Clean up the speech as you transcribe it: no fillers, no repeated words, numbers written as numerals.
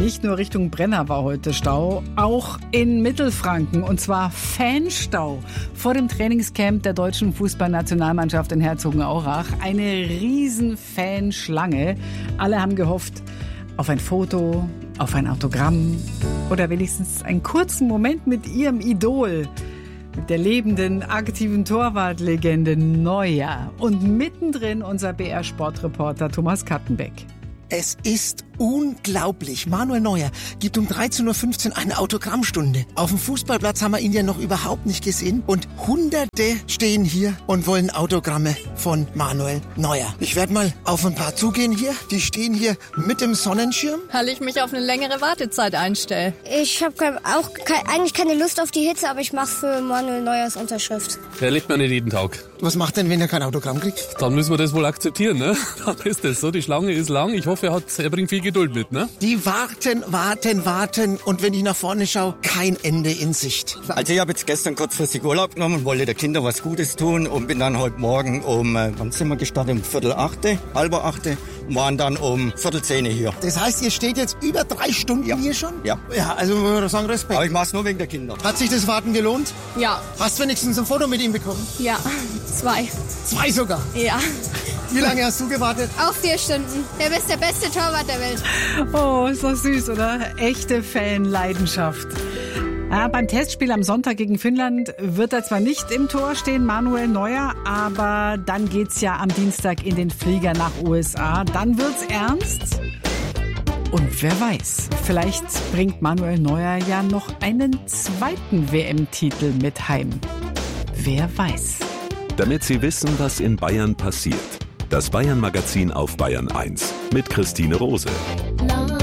nicht nur Richtung Brenner war heute Stau, auch in Mittelfranken, und zwar Fanstau vor dem Trainingscamp der deutschen Fußballnationalmannschaft in Herzogenaurach. Eine riesen Fanschlange. Alle haben gehofft auf ein Foto, auf ein Autogramm oder wenigstens einen kurzen Moment mit ihrem Idol, mit der lebenden, aktiven Torwartlegende Neuer. Und mittendrin unser BR-Sportreporter Thomas Kattenbeck. Es ist unglaublich. Manuel Neuer gibt um 13.15 Uhr eine Autogrammstunde. Auf dem Fußballplatz haben wir ihn ja noch überhaupt nicht gesehen. Und Hunderte stehen hier und wollen Autogramme von Manuel Neuer. Ich werde mal auf ein paar zugehen hier. Die stehen hier mit dem Sonnenschirm. Weil ich mich auf eine längere Wartezeit einstelle. Ich habe eigentlich keine Lust auf die Hitze, aber ich mache für Manuel Neuers Unterschrift. Der lebt man nicht jeden Tag. Was macht denn, wenn er kein Autogramm kriegt? Dann müssen wir das wohl akzeptieren, ne? Dann ist das so. Die Schlange ist lang. Ich hoffe, er bringt viel Geduld mit, ne? Die warten. Und wenn ich nach vorne schaue, kein Ende in Sicht. Also ich habe jetzt gestern kurzfristig Urlaub genommen, wollte der Kinder was Gutes tun und bin dann heute Morgen wann sind wir gestartet? Um 7:45, 7:30 und waren dann um 9:45 hier. Das heißt, ihr steht jetzt über 3 Stunden hier schon? Ja. Ja, also muss man doch sagen, Respekt. Aber ich mach's nur wegen der Kinder. Hat sich das Warten gelohnt? Ja. Hast du wenigstens ein Foto mit ihm bekommen? Ja, 2. 2 sogar? Ja. Wie lange hast du gewartet? Auch 4 Stunden. Der bist der beste Torwart der Welt. Oh, ist doch süß, oder? Echte Fanleidenschaft. Ja, beim Testspiel am Sonntag gegen Finnland wird er zwar nicht im Tor stehen, Manuel Neuer, aber dann geht's ja am Dienstag in den Flieger nach USA. Dann wird's ernst. Und wer weiß, vielleicht bringt Manuel Neuer ja noch einen zweiten WM-Titel mit heim. Wer weiß. Damit Sie wissen, was in Bayern passiert. Das Bayern-Magazin auf Bayern 1 mit Christine Rose.